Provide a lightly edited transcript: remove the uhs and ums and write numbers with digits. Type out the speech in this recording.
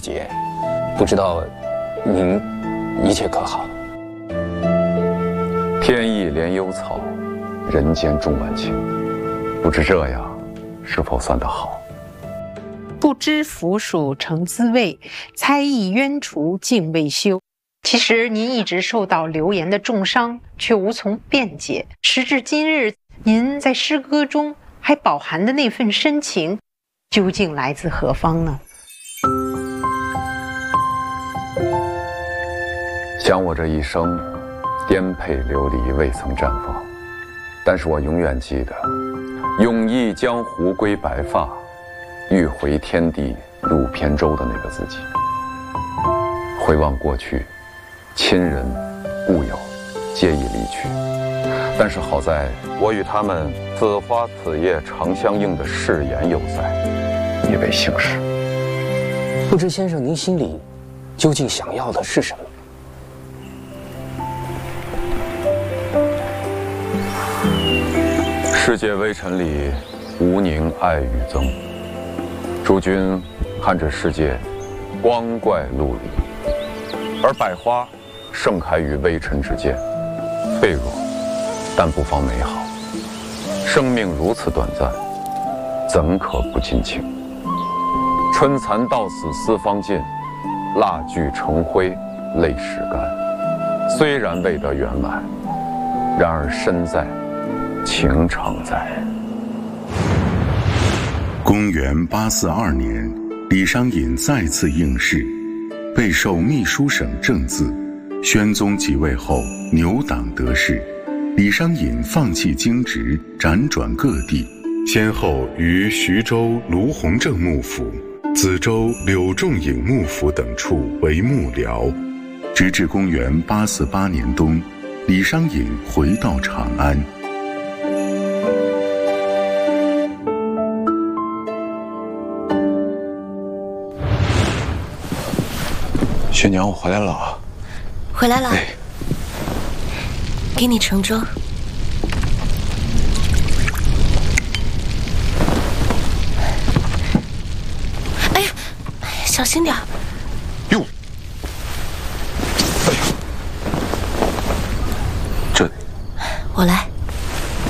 节，不知道您一切可好？ 天意怜幽草，人间重晚晴。不知这样是否算得好？ 不知腐鼠成滋味，猜疑冤除竟未休。其实您一直受到流言的重伤，却无从辩解。时至今日，您在诗歌中还饱含的那份深情，究竟来自何方呢？ 想我这一生，颠沛流离未曾绽放，但是我永远记得，永忆江湖归白发，欲回天地入扁舟的那个自己。回望过去，亲人故友皆已离去，但是好在我与他们此花此叶常相映的誓言犹在，已为幸事。 不知先生您心里究竟想要的是什么？ 世界微尘里，无宁爱与憎。诸君看这世界，光怪陆离，而百花盛开于微尘之间，脆弱，但不妨美好。生命如此短暂，怎可不尽情？春蚕到死丝方尽，蜡炬成灰泪始干。虽然未得圆满，然而身在，情常在。 公元842年，李商隐再次应试，备受秘书省正字。宣宗即位后，牛党得势，李商隐放弃京职，辗转各地，先后于徐州卢鸿正幕府、梓州柳仲颖幕府等处为幕僚，直至公元848年冬，李商隐回到长安。 薛娘，我回来了啊！ 回来了， 哎， 给你盛粥。哎呀，小心点儿。 哟，哎呀，这我来。